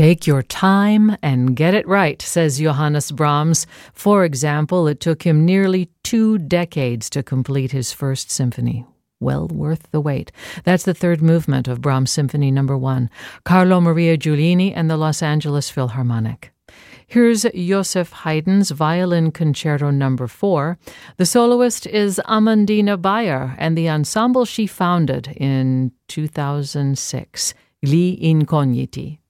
Take your time and get it right, says Johannes Brahms. For example, it took him nearly 2 decades to complete his first symphony. Well worth the wait. That's the third movement of Brahms Symphony No. 1, Carlo Maria Giulini and the Los Angeles Philharmonic. Here's Joseph Haydn's Violin Concerto No. 4. The soloist is Amandine Bayer, and the ensemble she founded in 2006, Gli Incogniti.